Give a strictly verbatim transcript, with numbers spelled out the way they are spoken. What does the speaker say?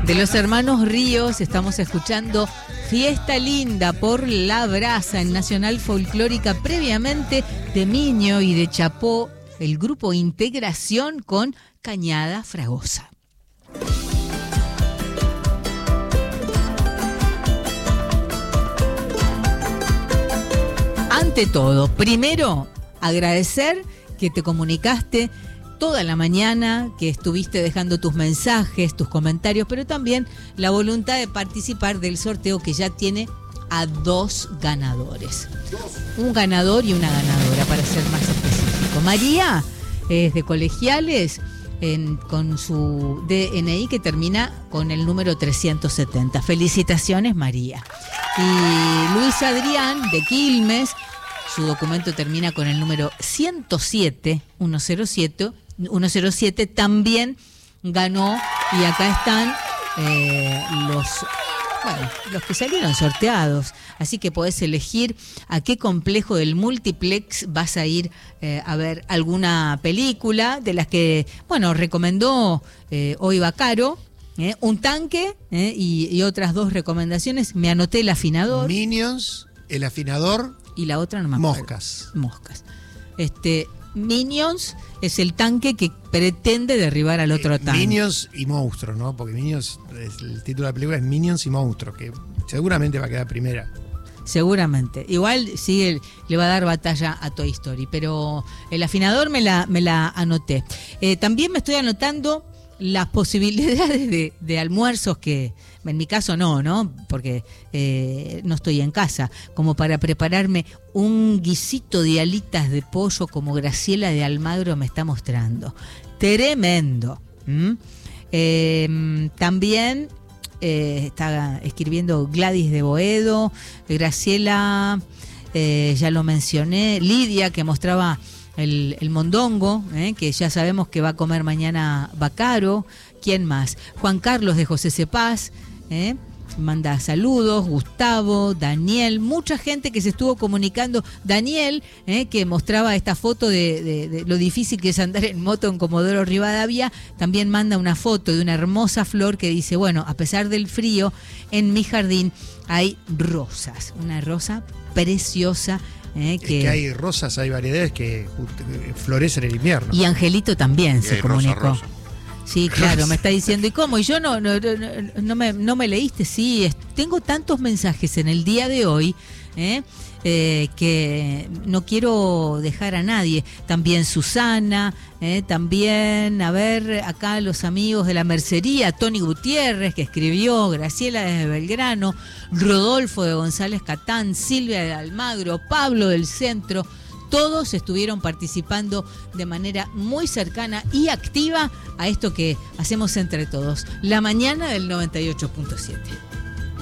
De los hermanos Ríos estamos escuchando Fiesta Linda por La Brasa en Nacional Folclórica, previamente de Miño y de Chapó, el grupo Integración con Cañada Fragosa. Ante todo, primero, agradecer que te comunicaste toda la mañana, que estuviste dejando tus mensajes, tus comentarios, pero también la voluntad de participar del sorteo que ya tiene a dos ganadores. Un ganador y una ganadora, para ser más específico. María es de Colegiales, en, con su D N I que termina con el número trescientos setenta. Felicitaciones, María. Y Luis Adrián, de Quilmes, su documento termina con el número ciento siete, ciento siete, también ganó, y acá están eh, los, bueno, los que salieron sorteados, así que podés elegir a qué complejo del multiplex vas a ir eh, a ver alguna película de las que, bueno, recomendó eh, hoy Bacaro. Eh, un tanque eh, y, y otras dos recomendaciones. Me anoté El Afinador. Minions, El Afinador. Y la otra no me acuerdo. Moscas. Moscas. Este, Minions es el tanque que pretende derribar al otro eh, tanque. Minions y Monstruos, ¿no? Porque Minions, es, el título de la película es Minions y Monstruos, que seguramente va a quedar primera. Seguramente. Igual sí le va a dar batalla a Toy Story, pero El Afinador me la, me la anoté. Eh, también me estoy anotando las posibilidades de, de almuerzos que, en mi caso no, ¿no? Porque eh, no estoy en casa, como para prepararme un guisito de alitas de pollo como Graciela de Almagro me está mostrando. Tremendo. ¿Mm? Eh, también eh, está escribiendo Gladys de Boedo, Graciela, eh, ya lo mencioné, Lidia, que mostraba El, el mondongo, eh, que ya sabemos que va a comer mañana Bacaro. ¿Quién más? Juan Carlos de José Cepaz, eh, manda saludos. Gustavo, Daniel, mucha gente que se estuvo comunicando. Daniel, eh, que mostraba esta foto de, de, de lo difícil que es andar en moto en Comodoro Rivadavia, también manda una foto de una hermosa flor que dice, bueno, a pesar del frío, en mi jardín hay rosas, una rosa preciosa. Eh, que, es que hay rosas, hay variedades que florecen en el invierno. Y Angelito también y se comunicó. Rosa, rosa. Sí, claro, me está diciendo, ¿y cómo? Y yo no, no, no, no, me, no me leíste. Sí, es, tengo tantos mensajes en el día de hoy, ¿eh? Eh, que no quiero dejar a nadie. También Susana, eh, también, a ver, acá los amigos de la mercería, Tony Gutiérrez, que escribió, Graciela desde Belgrano, Rodolfo de González Catán, Silvia de Almagro, Pablo del Centro. Todos estuvieron participando de manera muy cercana y activa a esto que hacemos entre todos, la mañana del noventa y ocho punto siete.